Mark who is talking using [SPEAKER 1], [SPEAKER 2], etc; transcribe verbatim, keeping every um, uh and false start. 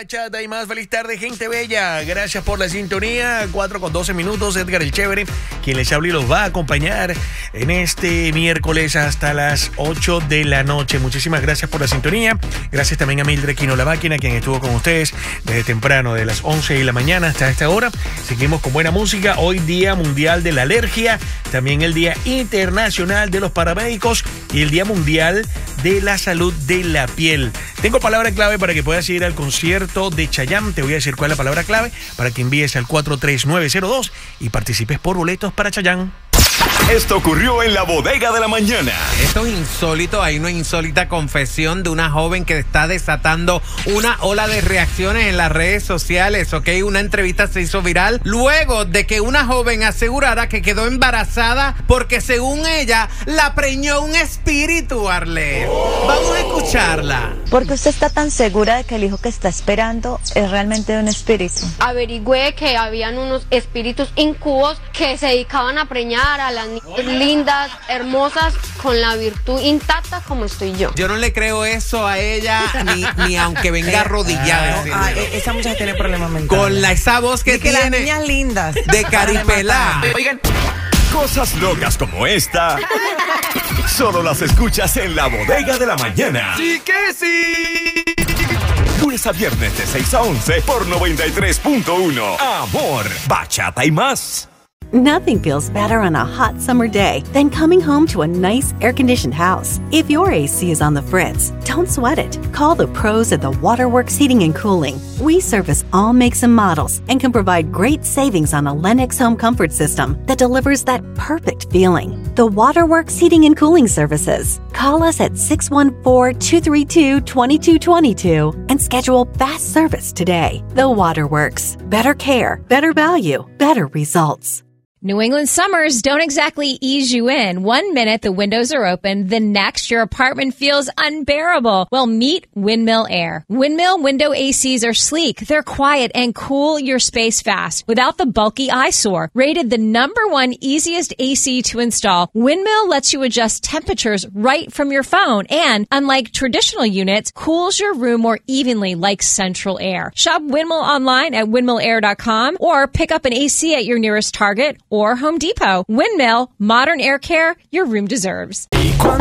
[SPEAKER 1] Chata y más, feliz tarde, gente bella. Gracias por la sintonía. cuatro con doce minutos. Edgar el Chévere, quien les habla y los va a acompañar en este miércoles hasta las ocho de la noche. Muchísimas gracias por la sintonía. Gracias también a Mildred Quino La Máquina, quien estuvo con ustedes desde temprano, de las once de la mañana hasta esta hora. Seguimos con buena música. Hoy Día Mundial de la Alergia, también el Día Internacional de los Paramédicos y el Día Mundial de la Salud de la Piel. Tengo palabra clave para que puedas ir al concierto de Chayanne. Te voy a decir cuál es la palabra clave para que envíes al cuatro tres nueve cero dos y participes por boletos para Chayanne.
[SPEAKER 2] Esto ocurrió en la bodega de la mañana.
[SPEAKER 3] Esto es insólito. Hay una insólita confesión de una joven que está desatando una ola de reacciones en las redes sociales, ¿ok? Una entrevista se hizo viral luego de que una joven asegurara que quedó embarazada porque, según ella, la preñó un espíritu, Arlet. Vamos a escucharla.
[SPEAKER 4] ¿Por qué usted está tan segura de que el hijo que está esperando es realmente de un espíritu?
[SPEAKER 5] Averigüé que habían unos espíritus incubos que se dedicaban a preñar a las niñas lindas, hermosas, con la virtud intacta como estoy yo.
[SPEAKER 3] Yo no le creo eso a ella, ni, ni aunque venga arrodillada.
[SPEAKER 6] No, ah, esa muchacha tiene problemas mentales.
[SPEAKER 3] Con la, esa voz que,
[SPEAKER 6] de que
[SPEAKER 3] tiene.
[SPEAKER 6] las niñas lindas.
[SPEAKER 3] De caripelá.
[SPEAKER 2] Oigan, cosas locas como esta solo las escuchas en la bodega de la mañana.
[SPEAKER 3] ¡Sí que sí!
[SPEAKER 2] Lunes a viernes de seis a once por noventa y tres punto uno. Amor, bachata y más.
[SPEAKER 7] Nothing feels better on a hot summer day than coming home to a nice air-conditioned house. If your A C is on the fritz, don't sweat it. Call the pros at the Waterworks Heating and Cooling. We service all makes and models and can provide great savings on a Lennox home comfort system that delivers that perfect feeling. The Waterworks Heating and Cooling Services. Call us at six one four, two three two, two two two two and schedule fast service today. The Waterworks. Better care, better value, better results.
[SPEAKER 8] New England summers don't exactly ease you in. One minute the windows are open, the next your apartment feels unbearable. Well, meet Windmill Air. Windmill window A Cs are sleek, they're quiet, and cool your space fast without the bulky eyesore. Rated the number one easiest A C to install, Windmill lets you adjust temperatures right from your phone and, unlike traditional units, cools your room more evenly like central air. Shop Windmill online at windmill air dot com or pick up an A C at your nearest Target or Home Depot. Windmill, modern air care your room deserves.